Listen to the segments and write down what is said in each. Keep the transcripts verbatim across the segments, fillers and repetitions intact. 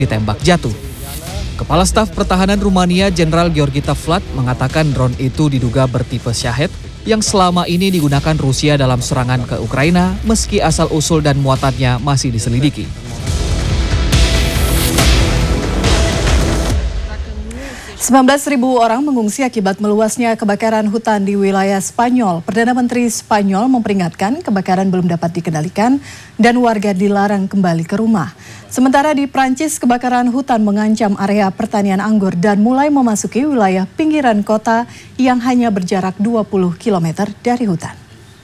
ditembak jatuh. Kepala Staf Pertahanan Rumania Jenderal Georgita Vlad mengatakan drone itu diduga bertipe Shahed yang selama ini digunakan Rusia dalam serangan ke Ukraina meski asal-usul dan muatannya masih diselidiki. sembilan belas ribu orang mengungsi akibat meluasnya kebakaran hutan di wilayah Spanyol. Perdana Menteri Spanyol memperingatkan kebakaran belum dapat dikendalikan dan warga dilarang kembali ke rumah. Sementara di Prancis, kebakaran hutan mengancam area pertanian anggur dan mulai memasuki wilayah pinggiran kota yang hanya berjarak dua puluh kilometer dari hutan.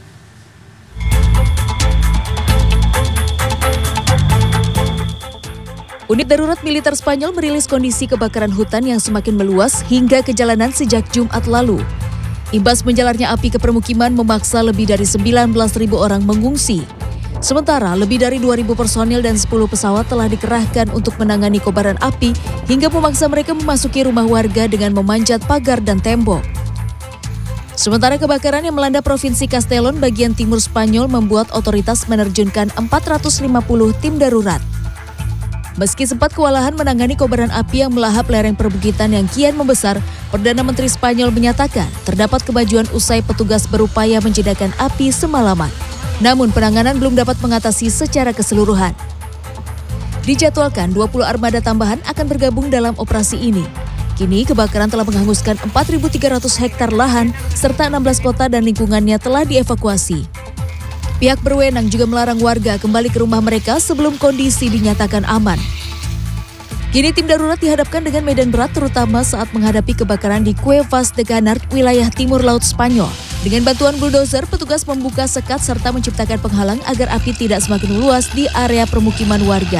Unit darurat militer Spanyol merilis kondisi kebakaran hutan yang semakin meluas hingga ke jalanan sejak Jumat lalu. Imbas menjalarnya api ke permukiman memaksa lebih dari sembilan belas ribu orang mengungsi. Sementara lebih dari dua ribu personil dan sepuluh pesawat telah dikerahkan untuk menangani kobaran api hingga memaksa mereka memasuki rumah warga dengan memanjat pagar dan tembok. Sementara kebakaran yang melanda Provinsi Castellón bagian timur Spanyol membuat otoritas menerjunkan empat ratus lima puluh tim darurat. Meski sempat kewalahan menangani kobaran api yang melahap lereng perbukitan yang kian membesar, Perdana Menteri Spanyol menyatakan terdapat kemajuan usai petugas berupaya menjinakkan api semalaman. Namun penanganan belum dapat mengatasi secara keseluruhan. Dijadwalkan dua puluh armada tambahan akan bergabung dalam operasi ini. Kini kebakaran telah menghanguskan empat ribu tiga ratus hektar lahan serta enam belas kota dan lingkungannya telah dievakuasi. Pihak berwenang juga melarang warga kembali ke rumah mereka sebelum kondisi dinyatakan aman. Kini tim darurat dihadapkan dengan medan berat terutama saat menghadapi kebakaran di Cuevas de Canard, wilayah timur laut Spanyol. Dengan bantuan bulldozer, petugas membuka sekat serta menciptakan penghalang agar api tidak semakin meluas di area permukiman warga.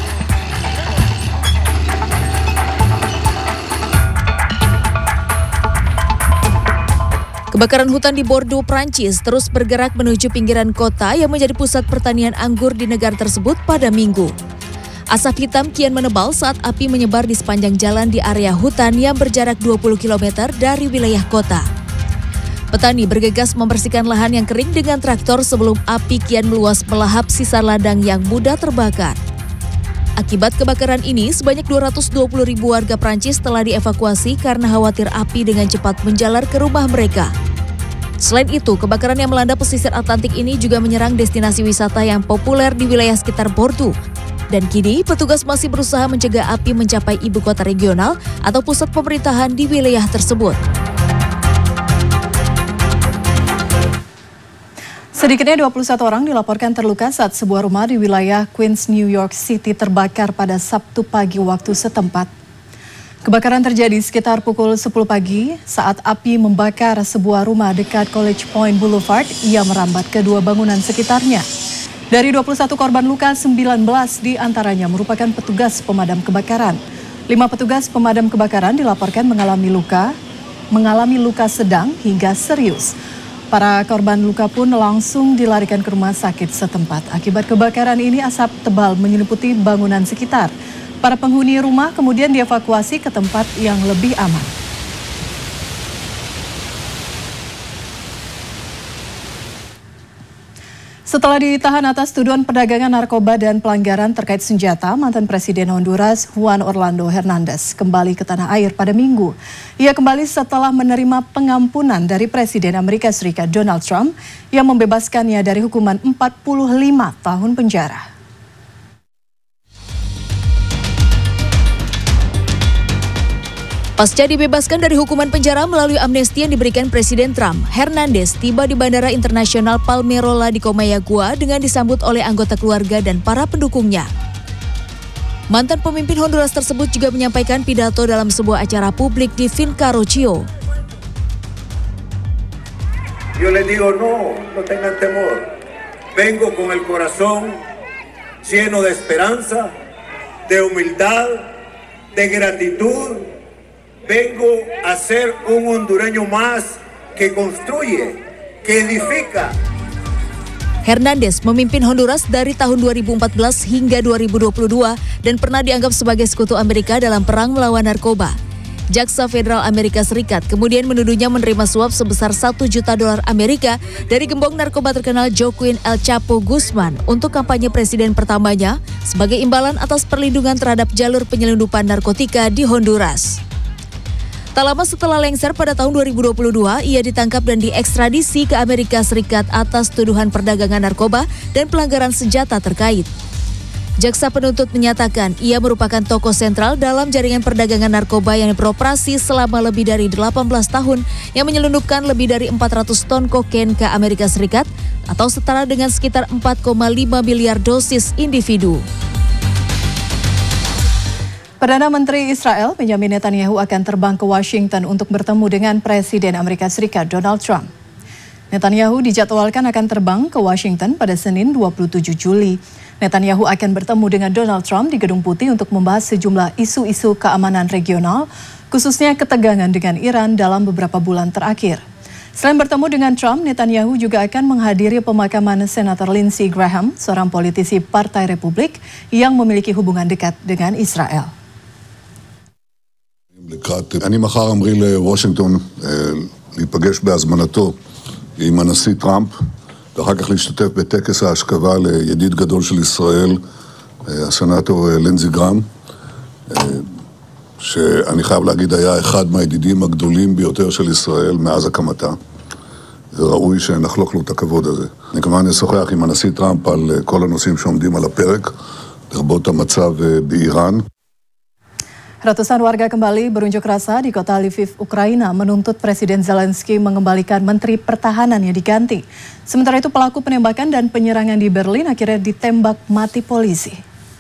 Kebakaran hutan di Bordeaux, Prancis terus bergerak menuju pinggiran kota yang menjadi pusat pertanian anggur di negara tersebut pada Minggu. Asap hitam kian menebal saat api menyebar di sepanjang jalan di area hutan yang berjarak dua puluh kilometer dari wilayah kota. Petani bergegas membersihkan lahan yang kering dengan traktor sebelum api kian meluas melahap sisa ladang yang mudah terbakar. Akibat kebakaran ini, sebanyak dua ratus dua puluh ribu warga Prancis telah dievakuasi karena khawatir api dengan cepat menjalar ke rumah mereka. Selain itu, kebakaran yang melanda pesisir Atlantik ini juga menyerang destinasi wisata yang populer di wilayah sekitar Bordeaux. Dan kini, petugas masih berusaha mencegah api mencapai ibu kota regional atau pusat pemerintahan di wilayah tersebut. Sedikitnya dua puluh satu orang dilaporkan terluka saat sebuah rumah di wilayah Queens, New York City terbakar pada Sabtu pagi waktu setempat. Kebakaran terjadi sekitar pukul sepuluh pagi saat api membakar sebuah rumah dekat College Point Boulevard yang merambat ke dua bangunan sekitarnya. Dari dua puluh satu korban luka, sembilan belas diantaranya merupakan petugas pemadam kebakaran. Lima petugas pemadam kebakaran dilaporkan mengalami luka, mengalami luka sedang hingga serius. Para korban luka pun langsung dilarikan ke rumah sakit setempat. Akibat kebakaran ini, asap tebal menyelimuti bangunan sekitar. Para penghuni rumah kemudian dievakuasi ke tempat yang lebih aman. Setelah ditahan atas tuduhan perdagangan narkoba dan pelanggaran terkait senjata, mantan Presiden Honduras Juan Orlando Hernández kembali ke tanah air pada Minggu. Ia kembali setelah menerima pengampunan dari Presiden Amerika Serikat Donald Trump yang membebaskannya dari hukuman empat puluh lima tahun penjara. Pasca dibebaskan dari hukuman penjara melalui amnesti yang diberikan Presiden Trump, Hernández tiba di Bandara Internasional Palmerola di Comayagua dengan disambut oleh anggota keluarga dan para pendukungnya. Mantan pemimpin Honduras tersebut juga menyampaikan pidato dalam sebuah acara publik di Finca Rocio. Yo les digo no, no tengan temor. Vengo con el corazón lleno de esperanza, de humildad, de gratitud. Vengo a ser un hondureño más que construye, que edifica. Hernández memimpin Honduras dari tahun dua ribu empat belas hingga dua ribu dua puluh dua dan pernah dianggap sebagai sekutu Amerika dalam perang melawan narkoba. Jaksa Federal Amerika Serikat kemudian menuduhnya menerima suap sebesar satu juta dolar Amerika dari gembong narkoba terkenal Joaquin El Chapo Guzman untuk kampanye presiden pertamanya sebagai imbalan atas perlindungan terhadap jalur penyelundupan narkotika di Honduras. Tak lama setelah lengser pada tahun dua ribu dua puluh dua, ia ditangkap dan diekstradisi ke Amerika Serikat atas tuduhan perdagangan narkoba dan pelanggaran senjata terkait. Jaksa penuntut menyatakan ia merupakan tokoh sentral dalam jaringan perdagangan narkoba yang beroperasi selama lebih dari delapan belas tahun yang menyelundupkan lebih dari empat ratus ton kokain ke Amerika Serikat atau setara dengan sekitar empat koma lima miliar dosis individu. Perdana Menteri Israel Benjamin Netanyahu akan terbang ke Washington untuk bertemu dengan Presiden Amerika Serikat Donald Trump. Netanyahu dijadwalkan akan terbang ke Washington pada Senin dua puluh tujuh Juli. Netanyahu akan bertemu dengan Donald Trump di Gedung Putih untuk membahas sejumlah isu-isu keamanan regional, khususnya ketegangan dengan Iran dalam beberapa bulan terakhir. Selain bertemu dengan Trump, Netanyahu juga akan menghadiri pemakaman Senator Lindsey Graham, seorang politisi Partai Republik yang memiliki hubungan dekat dengan Israel. אני מחר אמרי לוושינגטון להיפגש בהזמנתו עם הנשיא טראמפ ואחר כך להשתתף בטקס ההשכבה לידיד גדול של ישראל, הסנאטור לינזי גרהם, שאני חייב להגיד היה אחד מהידידים הגדולים ביותר של ישראל מאז הקמתה. וראוי שנחלוק לו את הכבוד הזה. אני כמובן אשוחח עם הנשיא טראמפ על כל הנושאים שעומדים על הפרק, לרבות המצב באיראן. Ratusan warga kembali berunjuk rasa di kota Lviv, Ukraina, menuntut Presiden Zelensky mengembalikan Menteri Pertahanan yang diganti. Sementara itu pelaku penembakan dan penyerangan di Berlin akhirnya ditembak mati polisi.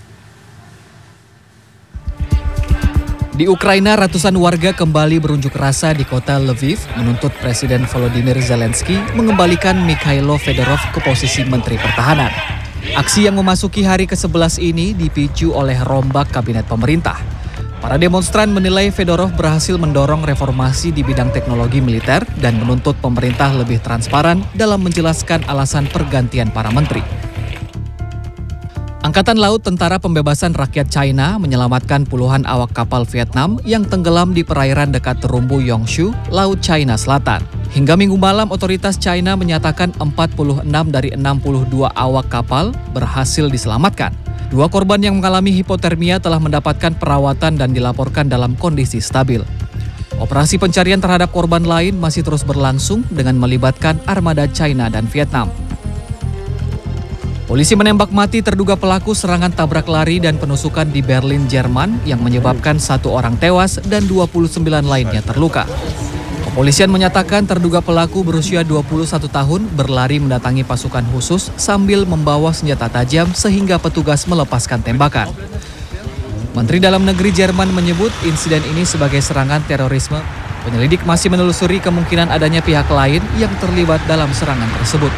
Di Ukraina, ratusan warga kembali berunjuk rasa di kota Lviv menuntut Presiden Volodymyr Zelensky mengembalikan Mikhailo Fedorov ke posisi Menteri Pertahanan. Aksi yang memasuki hari ke sebelas ini dipicu oleh rombak kabinet pemerintah. Para demonstran menilai Fedorov berhasil mendorong reformasi di bidang teknologi militer dan menuntut pemerintah lebih transparan dalam menjelaskan alasan pergantian para menteri. Angkatan Laut Tentara Pembebasan Rakyat China menyelamatkan puluhan awak kapal Vietnam yang tenggelam di perairan dekat terumbu Yongshou, Laut China Selatan. Hingga minggu malam, otoritas China menyatakan empat puluh enam dari enam puluh dua awak kapal berhasil diselamatkan. Dua korban yang mengalami hipotermia telah mendapatkan perawatan dan dilaporkan dalam kondisi stabil. Operasi pencarian terhadap korban lain masih terus berlangsung dengan melibatkan armada China dan Vietnam. Polisi menembak mati terduga pelaku serangan tabrak lari dan penusukan di Berlin, Jerman yang menyebabkan satu orang tewas dan dua puluh sembilan lainnya terluka. Kepolisian menyatakan terduga pelaku berusia dua puluh satu tahun berlari mendatangi pasukan khusus sambil membawa senjata tajam sehingga petugas melepaskan tembakan. Menteri Dalam Negeri Jerman menyebut insiden ini sebagai serangan terorisme. Penyelidik masih menelusuri kemungkinan adanya pihak lain yang terlibat dalam serangan tersebut.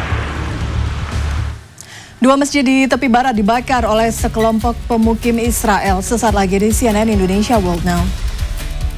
Dua masjid di tepi barat dibakar oleh sekelompok pemukim Israel. Sesaat lagi di C N N Indonesia World Now.